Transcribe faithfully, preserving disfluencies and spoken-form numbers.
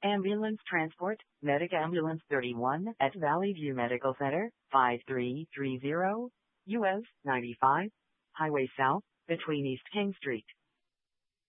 Ambulance transport, Medic Ambulance thirty-one at Valley View Medical Center, five three three zero, U S ninety-five, Highway South, between East King Street